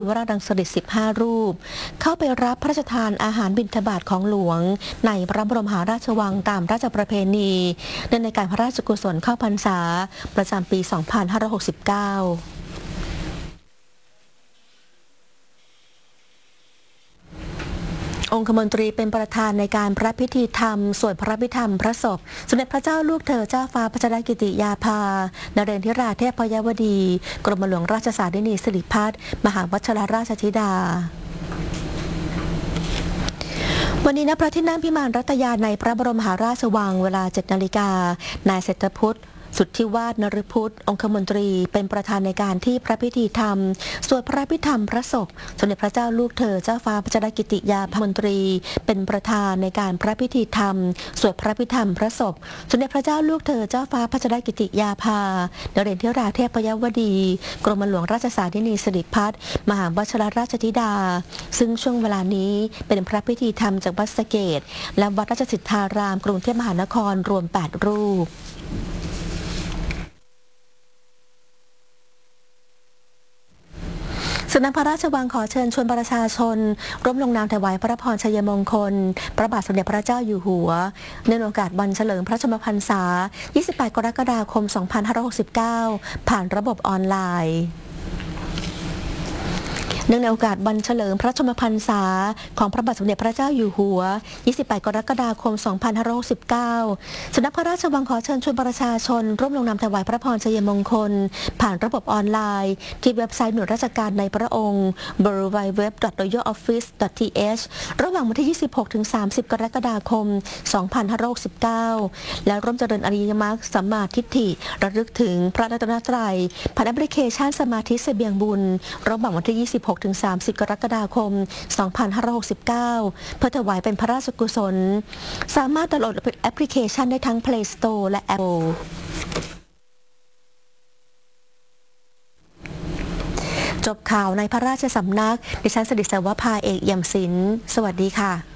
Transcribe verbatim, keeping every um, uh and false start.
วราดังสฤษดิ์สิบห้ารูปเข้าไปรับพระราชทานอาหารบิณฑบาตของหลวงในพระบรมมหาราชวังตามราชประเพณีเนื่องในการพระราชกุศลเข้าพรรษาประจำปี สองพันห้าร้อยหกสิบเก้าองคมนตรีเป็นประธานในการพระพิธีธรรมสวดพระพิธรรมพระศพสมเด็จพระเจ้าลูกเธอเจ้าฟ้าพัชรกิติยาภานเรนทิราเทพยวดีกรมหลวงราชสารินีสิริพัฒน์มหาวชิรราชธิดาวันนี้ณพระที่นั่งพิมานรัตยาในพระบรมมหาราชวังเวลา เจ็ดนาฬิกานายเศรษฐพุทธสุทธิวาฒนฤพุทธองคมนตรีเป็นประธานในการที่พระพิธีธรรมสวดพระพิธรรมพระศพสมเด็จพระเจ้าลูกเธอเจ้าฟ้าพัชรกิติยาภามนตรีเป็นประธานในการพระพิธีธรรมสวดพระพิธรรมพระศพสมเด็จพระเจ้าลูกเธอเจ้าฟ้าพัชรกิติยาภานเรนทิราเทพยวดีกรมหลวงราชสารินีสิริพัฒน์มหาวชิรราชธิดาซึ่งช่วงเวลานี้เป็นพระพิธีธรรมจากวัดสะเกษและวัดราชสิทธารามกรุงเทพมหานครรวมแปดรูปสำนักพระราชวังขอเชิญชวนประชาชนร่วมลงนามถวายพระพรชัยมงคลพระบาทสมเด็จพระเจ้าอยู่หัวในโอกาสวันเฉลิมพระชนมพรรษา ยี่สิบแปด กรกฎาคม สองพันห้าร้อยหกสิบเก้า ผ่านระบบออนไลน์เนื่องในโอกาสวันเฉลิมพระชนมพรรษาของพระบาทสมเด็จพระเจ้าอยู่หัว ยี่สิบแปด กรกฎาคม สองพันห้าร้อยหกสิบเก้า สำนักพระราชวังขอเชิญชวนประชาชนร่วมลงนามถวายพระพรชัยมงคลผ่านระบบออนไลน์ที่เว็บไซต์หน่วยราชการในพระองค์ ดับเบิลยู ดับเบิลยู ดับเบิลยู ดอท รอยัล ออฟฟิศ ดอท ที เอช ระหว่างวันที่ ยี่สิบหกถึงสามสิบ กรกฎาคม สองพันห้าร้อยหกสิบเก้า และร่วมเจริญอริยมรรคสัมมาทิฏฐิระลึกถึงพระรัตนตรัยผ่านแอปพลิเคชันสมาธิเสบียงบุญระหว่างวันที่ ยี่สิบหกถึงสามสิบ กรกฎาคม สองพันห้าร้อยหกสิบเก้า เพื่อถวายเป็นพระราชกุศลสามารถดาวน์โหลดแอปพลิเคชันได้ทั้ง Play Store และ Apple จบข่าวในพระราชสำนักดิฉันสดิษฐ์ สวภาเอกเอี่ยมศิลป์สวัสดีค่ะ